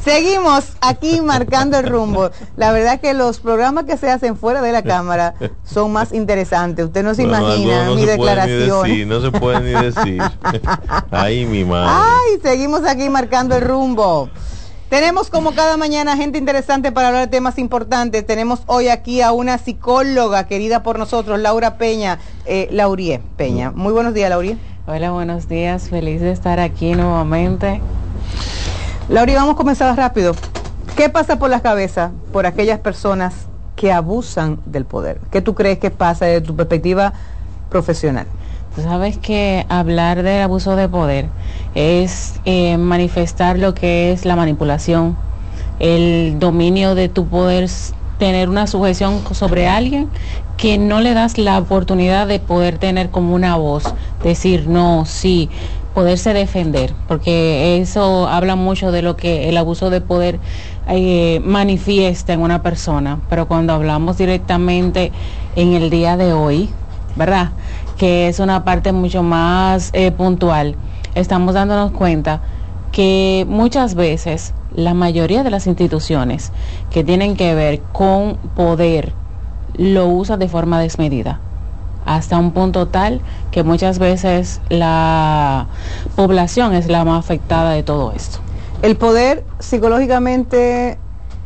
Seguimos aquí marcando el rumbo. La verdad que los programas que se hacen fuera de la cámara son más interesantes. Usted no se imagina mi declaración. No se puede ni decir. Ay, mi madre. Ay, seguimos aquí marcando el rumbo. Tenemos como cada mañana gente interesante para hablar de temas importantes. Tenemos hoy aquí a una psicóloga querida por nosotros, Laura Peña, Laurie Peña. Muy buenos días, Laurie. Hola, buenos días. Feliz de estar aquí nuevamente. Laurie, vamos a comenzar rápido. ¿Qué pasa por la cabeza por aquellas personas que abusan del poder? ¿Qué tú crees que pasa desde tu perspectiva profesional? Tú sabes que hablar del abuso de poder es manifestar lo que es la manipulación, el dominio de tu poder, tener una sujeción sobre alguien que no le das la oportunidad de poder tener como una voz, decir no, sí, poderse defender, porque eso habla mucho de lo que el abuso de poder manifiesta en una persona. Pero cuando hablamos directamente en el día de hoy, ¿verdad?, que es una parte mucho más puntual, estamos dándonos cuenta que muchas veces la mayoría de las instituciones que tienen que ver con poder lo usa de forma desmedida, hasta un punto tal que muchas veces la población es la más afectada de todo esto. El poder psicológicamente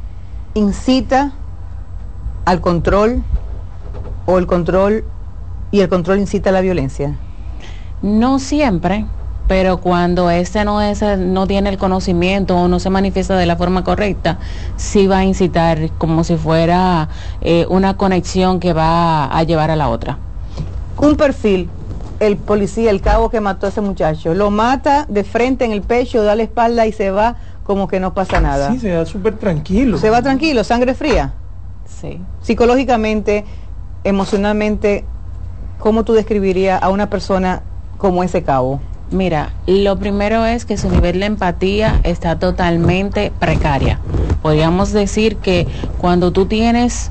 incita al control, o el control incita a la violencia. No siempre, pero cuando no tiene el conocimiento o no se manifiesta de la forma correcta, sí va a incitar como si fuera una conexión que va a llevar a la otra. Un perfil, el policía, el cabo que mató a ese muchacho, lo mata de frente en el pecho, da la espalda y se va como que no pasa nada. Sí, se va súper tranquilo. Se va tranquilo, sangre fría. Sí. Psicológicamente, emocionalmente, ¿cómo tú describirías a una persona como ese cabo? Mira, lo primero es que su nivel de empatía está totalmente precaria. Podríamos decir que cuando tú tienes,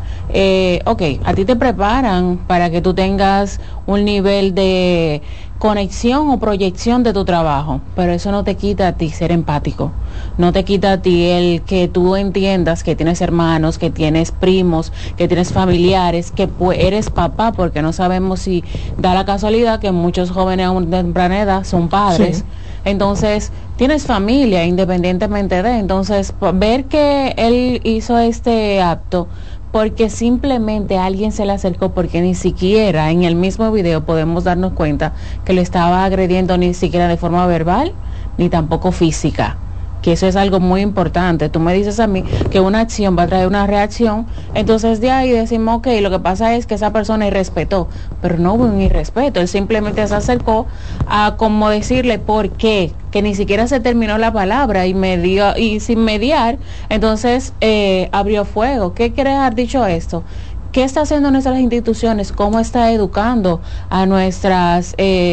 a ti te preparan para que tú tengas un nivel de conexión o proyección de tu trabajo, pero eso no te quita a ti ser empático, no te quita a ti el que tú entiendas que tienes hermanos, que tienes primos, que tienes familiares, que eres papá, porque no sabemos si da la casualidad que muchos jóvenes a una temprana edad son padres. Sí. Entonces tienes familia independientemente de, entonces ver que él hizo este acto porque simplemente alguien se le acercó, porque ni siquiera en el mismo video podemos darnos cuenta que le estaba agrediendo ni siquiera de forma verbal ni tampoco física, que eso es algo muy importante. Tú me dices a mí que una acción va a traer una reacción, entonces de ahí decimos, ok, lo que pasa es que esa persona irrespetó, pero no hubo un irrespeto, él simplemente se acercó a como decirle por qué, que ni siquiera se terminó la palabra y sin mediar, entonces abrió fuego. ¿Qué quiere haber dicho esto? ¿Qué está haciendo nuestras instituciones? ¿Cómo está educando a nuestras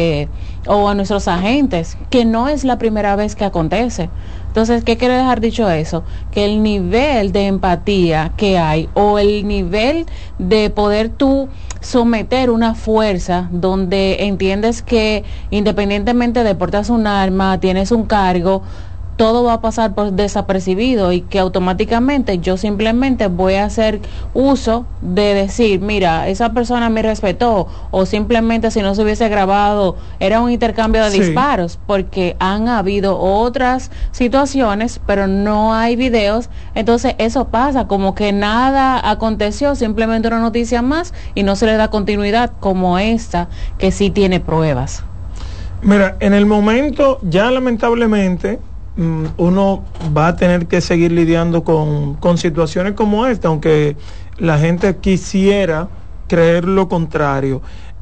o a nuestros agentes? Que no es la primera vez que acontece. Entonces, ¿qué quiere dejar dicho eso? Que el nivel de empatía que hay o el nivel de poder tú someter una fuerza donde entiendes que independientemente de portas un arma, tienes un cargo, todo va a pasar por desapercibido y que automáticamente yo simplemente voy a hacer uso de decir, mira, esa persona me respetó, o simplemente si no se hubiese grabado era un intercambio de disparos, porque han habido otras situaciones pero no hay videos, entonces eso pasa como que nada aconteció, simplemente una noticia más y no se le da continuidad como esta que sí tiene pruebas. Mira, en el momento ya lamentablemente uno va a tener que seguir lidiando con situaciones como esta, aunque la gente quisiera creer lo contrario.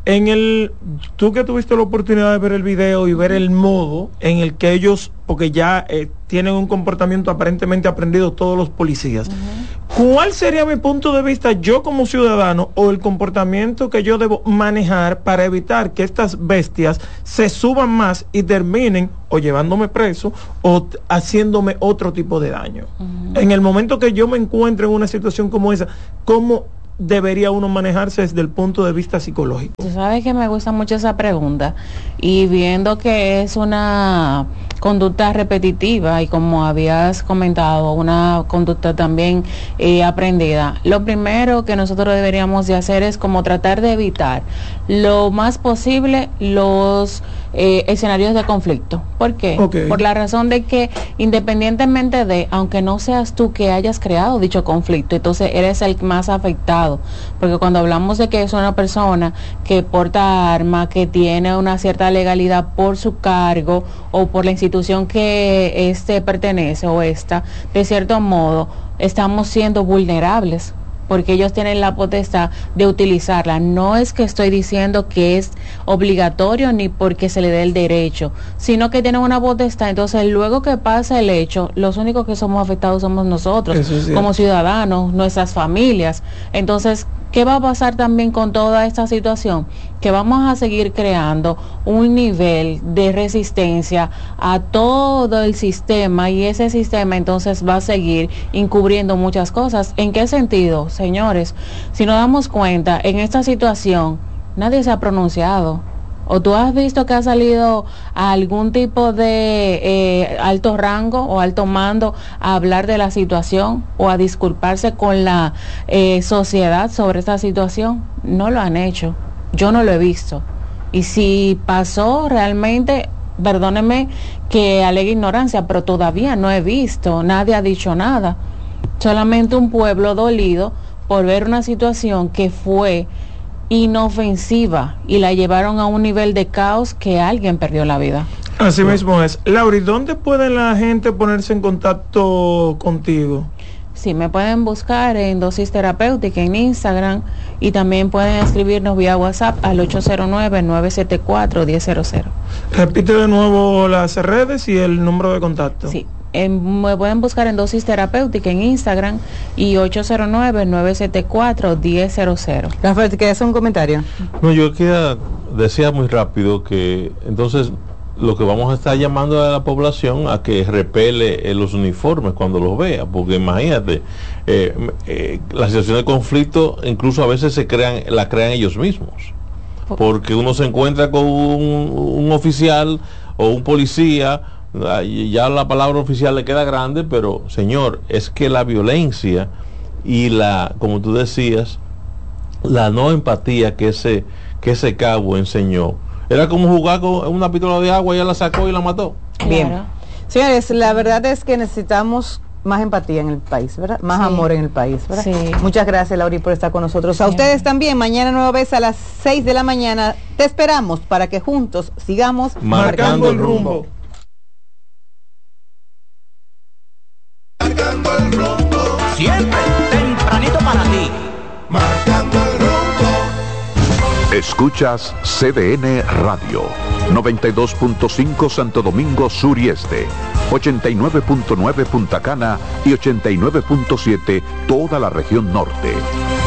Tú que tuviste la oportunidad de ver el video y ver el modo en el que ellos, porque ya tienen un comportamiento aparentemente aprendido todos los policías, ¿cuál sería mi punto de vista yo como ciudadano o el comportamiento que yo debo manejar para evitar que estas bestias se suban más y terminen o llevándome preso o haciéndome otro tipo de daño? En el momento que yo me encuentre en una situación como esa, ¿cómo debería uno manejarse desde el punto de vista psicológico? Tú sabes que me gusta mucho esa pregunta, y viendo que es una conducta repetitiva y, como habías comentado, una conducta también aprendida, lo primero que nosotros deberíamos de hacer es como tratar de evitar lo más posible los escenarios de conflicto. ¿Por qué? Okay. Por la razón de que, independientemente de, aunque no seas tú que hayas creado dicho conflicto, entonces eres el más afectado, porque cuando hablamos de que es una persona que porta arma, que tiene una cierta legalidad por su cargo o por la institución que pertenece o de cierto modo, estamos siendo vulnerables, porque ellos tienen la potestad de utilizarla. No es que estoy diciendo que es obligatorio ni porque se le dé el derecho, sino que tienen una potestad. Entonces, luego que pasa el hecho, los únicos que somos afectados somos nosotros, como ciudadanos, nuestras familias. Entonces, ¿qué va a pasar también con toda esta situación? Que vamos a seguir creando un nivel de resistencia a todo el sistema, y ese sistema entonces va a seguir encubriendo muchas cosas. ¿En qué sentido, señores? Si nos damos cuenta, en esta situación nadie se ha pronunciado. ¿O tú has visto que ha salido a algún tipo de alto rango o alto mando a hablar de la situación o a disculparse con la sociedad sobre esta situación? No lo han hecho. Yo no lo he visto. Y si pasó realmente, perdónenme que alegue ignorancia, pero todavía no he visto, nadie ha dicho nada. Solamente un pueblo dolido por ver una situación que fue inofensiva y la llevaron a un nivel de caos que alguien perdió la vida. Así mismo es. Lauri, ¿dónde puede la gente ponerse en contacto contigo? Sí, me pueden buscar en Dosis Terapéutica en Instagram, y también pueden escribirnos vía WhatsApp al 809-974-1000. Repite de nuevo las redes y el número de contacto. Sí. Me pueden buscar en Dosis Terapéutica en Instagram y 809-974-1000. Rafael, ¿te quedas un comentario? No, yo decía muy rápido que entonces lo que vamos a estar llamando a la población a que repele los uniformes cuando los vea, porque imagínate, la situación de conflicto incluso a veces la crean ellos mismos, porque uno se encuentra con un oficial o un policía. Ya la palabra oficial le queda grande, pero señor, es que la violencia y como tú decías, la no empatía que ese cabo enseñó, era como jugar con una pistola de agua, ella la sacó y la mató. Claro. Bien, señores, la verdad es que necesitamos más empatía en el país, ¿verdad? Más amor en el país, ¿verdad? Sí. Muchas gracias, Lauri, por estar con nosotros. A ustedes también, mañana nueva vez a las 6 de la mañana, te esperamos para que juntos sigamos marcando el rumbo. Marcando el rumbo, siempre tempranito para ti. marcando el rumbo. Escuchas CDN Radio, 92.5 Santo Domingo Sur y Este, 89.9 Punta Cana y 89.7 toda la región norte.